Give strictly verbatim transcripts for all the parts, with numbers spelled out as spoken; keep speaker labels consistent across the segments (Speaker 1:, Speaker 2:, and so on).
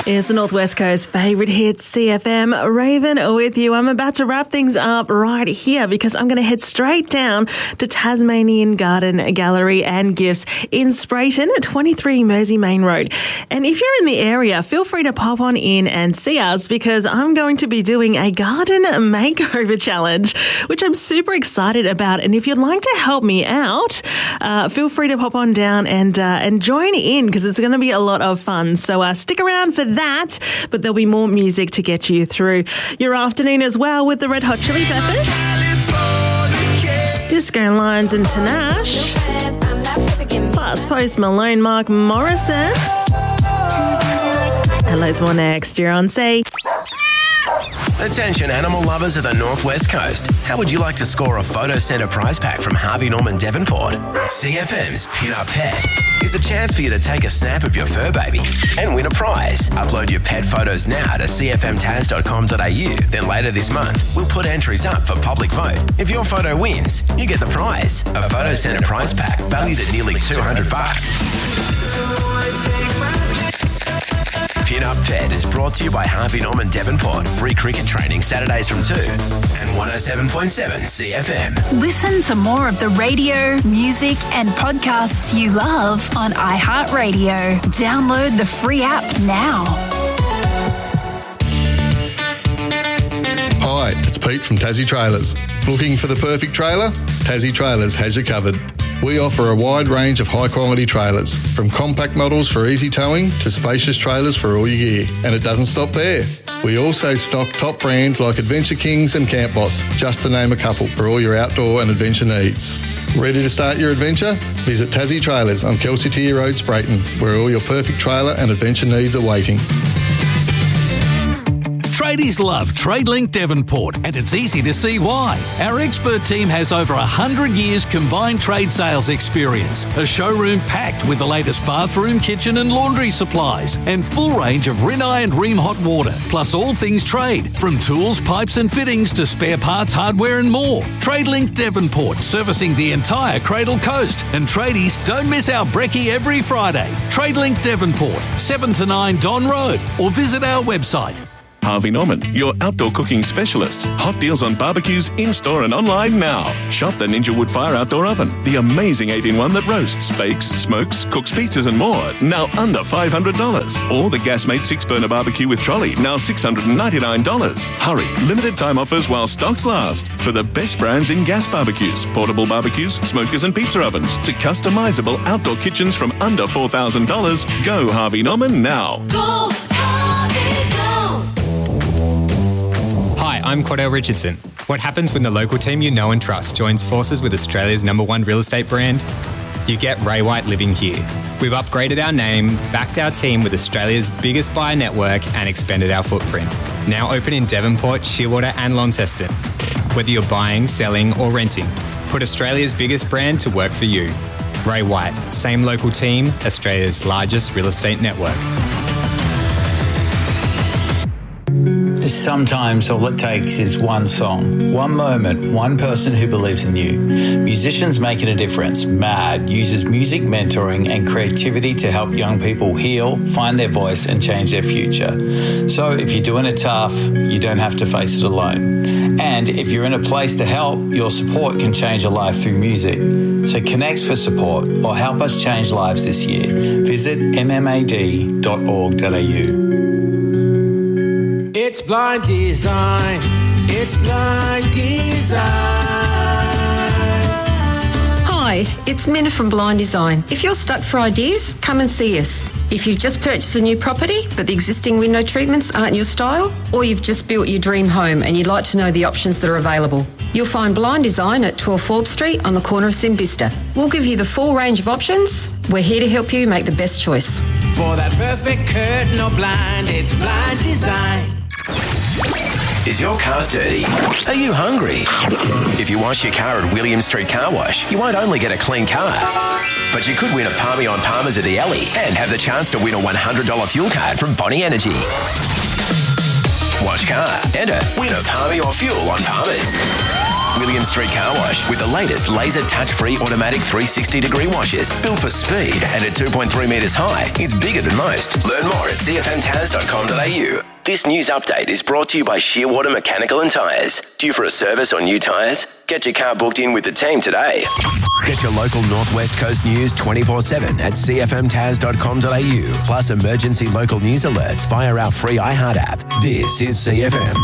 Speaker 1: It's the Northwest Coast favourite hit, C F M. Raven with you. I'm about to wrap things up right here because I'm going to head straight down to Tasmanian Garden Gallery and Gifts in Sprayton at twenty-three Mersey Main Road. And if you're in the area, feel free to pop on in and see us because I'm going to be doing a garden makeover challenge, which I'm super excited about. And if you'd like to help me out, uh, feel free to pop on down and, uh, and join in because it's going to be a lot of fun. So uh, stick around for that. that, but there'll be more music to get you through your afternoon as well with the Red Hot Chili Peppers, Disco Lions and Tanash, plus Post Malone, Mark Morrison. And loads more next. You're on C.
Speaker 2: Attention animal lovers of the Northwest Coast. How would you like to score a Photo Centre prize pack from Harvey Norman Devonport? C F M's Pin Up Pet is a chance for you to take a snap of your fur baby and win a prize. Upload your pet photos now to c f m tas dot com dot a u. Then later this month, we'll put entries up for public vote. If your photo wins, you get the prize. A Photo Centre prize pack valued at nearly two hundred bucks. Pin Up Pet is brought to you by Harvey Norman Devonport. Free cricket training Saturdays from two and one oh seven point seven C F M.
Speaker 3: Listen to more of the radio, music and podcasts you love on iHeartRadio. Download the free app now.
Speaker 4: Hi, it's Pete from Tassie Trailers. Looking for the perfect trailer? Tassie Trailers has you covered. We offer a wide range of high-quality trailers, from compact models for easy towing to spacious trailers for all your gear. And it doesn't stop there. We also stock top brands like Adventure Kings and Camp Boss, just to name a couple, for all your outdoor and adventure needs. Ready to start your adventure? Visit Tassie Trailers on Kelsey Tier Road, Sprayton, where all your perfect trailer and adventure needs are waiting.
Speaker 5: Tradies love TradeLink Devonport, and it's easy to see why. Our expert team has over one hundred years combined trade sales experience, a showroom packed with the latest bathroom, kitchen and laundry supplies, and full range of Rinnai and Ream hot water, plus all things trade, from tools, pipes and fittings to spare parts, hardware and more. TradeLink Devonport, servicing the entire Cradle Coast. And tradies, don't miss our brekkie every Friday. TradeLink Devonport, seven to nine Don Road, or visit our website.
Speaker 6: Harvey Norman, your outdoor cooking specialist. Hot deals on barbecues in-store and online now. Shop the Ninja Wood Fire Outdoor Oven, the amazing eight in one that roasts, bakes, smokes, cooks pizzas and more, now under five hundred dollars. Or the Gasmate six-burner barbecue with trolley, now six hundred ninety-nine dollars. Hurry, limited time offers while stocks last. For the best brands in gas barbecues, portable barbecues, smokers and pizza ovens, to customizable outdoor kitchens from under four thousand dollars, go Harvey Norman now.
Speaker 7: Go Harvey, go!
Speaker 8: Hi, I'm Cordell Richardson. What happens when the local team you know and trust joins forces with Australia's number one real estate brand? You get Ray White living here. We've upgraded our name, backed our team with Australia's biggest buyer network and expanded our footprint. Now open in Devonport, Shearwater and Launceston. Whether you're buying, selling or renting, put Australia's biggest brand to work for you. Ray White, same local team, Australia's largest real estate network.
Speaker 9: Sometimes all it takes is one song, one moment, one person who believes in you. Musicians Making a Difference, MAD, uses music mentoring and creativity to help young people heal, find their voice and change their future. So if you're doing it tough, you don't have to face it alone. And if you're in a place to help, your support can change a life through music. So connect for support or help us change lives this year. Visit m m a d dot org dot a u.
Speaker 10: It's Blind Design. It's Blind Design.
Speaker 11: Hi, it's Minna from Blind Design. If you're stuck for ideas, come and see us. If you've just purchased a new property, but the existing window treatments aren't your style, or you've just built your dream home and you'd like to know the options that are available, you'll find Blind Design at twelve Forbes Street on the corner of Simbista. We'll give you the full range of options. We're here to help you make the best choice.
Speaker 10: For that perfect curtain or blind, it's Blind Design.
Speaker 2: Is your car dirty? Are you hungry? If you wash your car at William Street Car Wash, you won't only get a clean car, but you could win a Palmy on Palmer's at the Alley and have the chance to win a one hundred dollars fuel card from Bonnie Energy. Wash car, enter, win a Palmy or fuel on Palmer's. William Street Car Wash with the latest laser touch-free automatic three sixty degree washes. Built for speed and at two point three metres high, it's bigger than most. Learn more at c f m taz dot com dot a u. This news update is brought to you by Shearwater Mechanical and Tyres. Due for a service on new tyres? Get your car booked in with the team today. Get your local Northwest Coast news twenty-four seven at c f m taz dot com dot a u. Plus emergency local news alerts via our free iHeart app. This is C F M.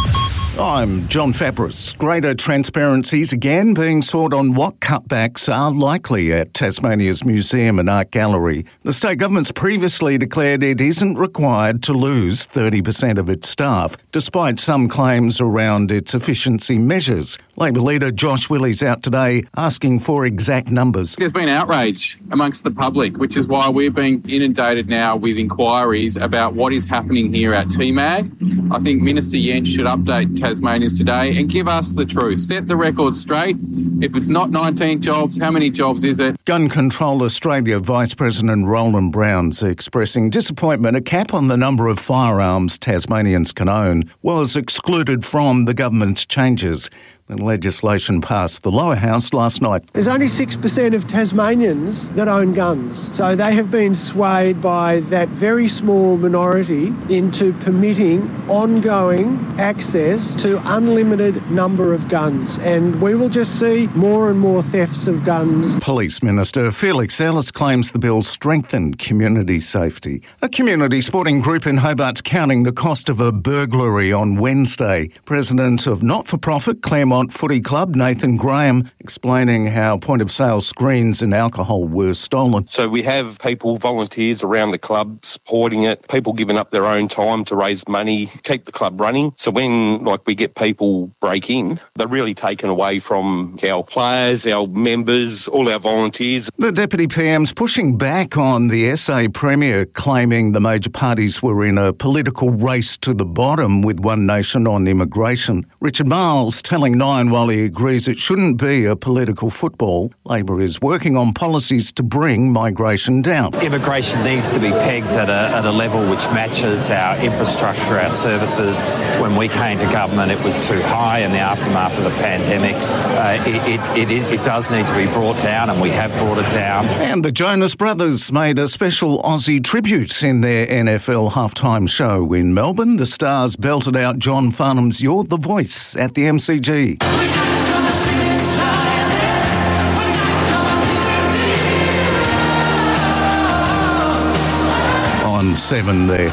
Speaker 12: I'm John Fabris. Greater transparencies again being sought on what cutbacks are likely at Tasmania's Museum and Art Gallery. The state government's previously declared it isn't required to lose thirty percent of its staff, despite some claims around its efficiency measures. Labor leader Josh Willey's out today asking for exact numbers.
Speaker 13: There's been outrage amongst the public, which is why we're being inundated now with inquiries about what is happening here at T MAG. I think Minister Yench should update Tasmanians today and give us the truth. Set the record straight. If it's not nineteen jobs, how many jobs is it?
Speaker 12: Gun Control Australia Vice President Roland Brown's expressing disappointment. A cap on the number of firearms Tasmanians can own was excluded from the government's changes. The legislation passed the lower house last night.
Speaker 14: There's only six percent of Tasmanians that own guns. So they have been swayed by that very small minority into permitting ongoing access to unlimited number of guns. And we will just see more and more thefts of guns.
Speaker 12: Police Minister Felix Ellis claims the bill strengthened community safety. A community sporting group in Hobart's counting the cost of a burglary on Wednesday. President of not-for-profit Claremont Footy Club, Nathan Graham, explaining how point-of-sale screens and alcohol were stolen.
Speaker 15: So we have people, volunteers around the club supporting it, people giving up their own time to raise money, keep the club running. So when like we get people break in, they're really taken away from our players, our members, all our volunteers.
Speaker 12: The Deputy P M's pushing back on the S A Premier, claiming the major parties were in a political race to the bottom with One Nation on immigration. Richard Miles telling Nine, while he agrees it shouldn't be a political football, Labor is working on policies to bring migration down.
Speaker 16: Immigration needs to be pegged at a, at a level which matches our infrastructure, our services. When we came to government, it was too high. In the aftermath of the pandemic, uh, it, it, it, it does need to be brought down, and we have brought it down.
Speaker 12: And the Jonas Brothers made a special Aussie tribute in their N F L halftime show in Melbourne. The Stars belted out John Farnham's You're the Voice at the M C G. On seven there.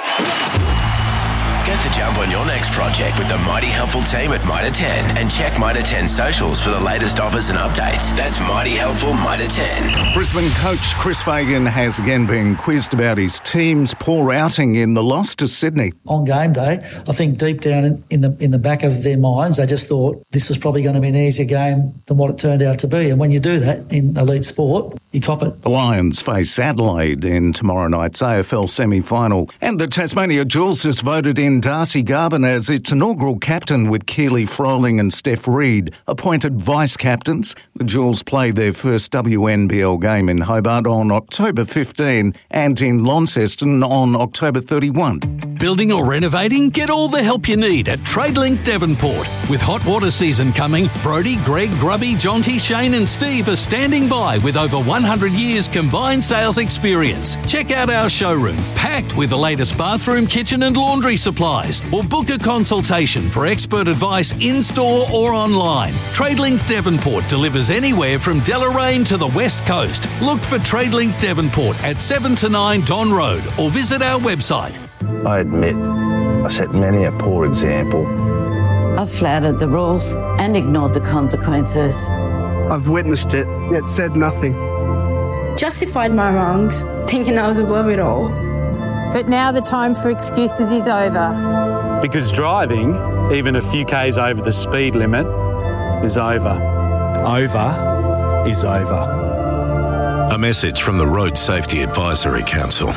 Speaker 2: Get the jump on your next project with the Mighty Helpful team at Mitre ten and check Mitre ten socials for the latest offers and updates. That's Mighty Helpful Mitre ten.
Speaker 12: Brisbane coach Chris Fagan has again been quizzed about his team's poor outing in the loss to Sydney.
Speaker 17: On game day, I think deep down in, in the in the back of their minds, they just thought this was probably going to be an easier game than what it turned out to be. And when you do that in elite sport, you cop it.
Speaker 12: The Lions face Adelaide in tomorrow night's A F L semi-final. And the Tasmania Jules has voted in Darcy Garvin as its inaugural captain, with Keely Froling and Steph Reid appointed vice-captains. The Jules play their first W N B L game in Hobart on October fifteenth and in Launceston on October thirty-first.
Speaker 5: Building or renovating? Get all the help you need at TradeLink Devonport. With hot water season coming, Brody, Greg, Grubby, Jonty, Shane and Steve are standing by with over one hundred years combined sales experience. Check out our showroom, packed with the latest bathroom, kitchen and laundry supplies, or book a consultation for expert advice in-store or online. TradeLink Devonport delivers anywhere from Deloraine to the West Coast. Look for TradeLink Devonport at seven to nine Don Road or visit our website.
Speaker 18: I admit I set many a poor example.
Speaker 19: I've flouted the rules and ignored the consequences.
Speaker 20: I've witnessed it, yet said nothing.
Speaker 21: Justified my wrongs, thinking I was above it all.
Speaker 22: But now the time for excuses is over.
Speaker 23: Because driving, even a few k's over the speed limit, is over. Over is over.
Speaker 24: A message from the Road Safety Advisory Council.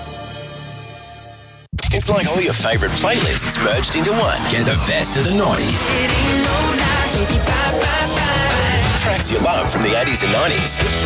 Speaker 2: It's like all your favourite playlists merged into one. Get the best of the noughties. Tracks you love from the eighties and nineties.